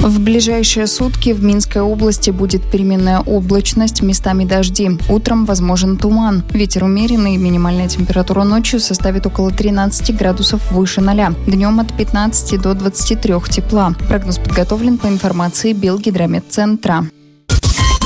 В ближайшие сутки в Минской области будет переменная облачность, местами дожди. Утром возможен туман. Ветер умеренный, минимальная температура ночью составит около 13 градусов выше 0. Днем от 15 до 23 тепла. Прогноз подготовлен по информации Белгидрометцентра.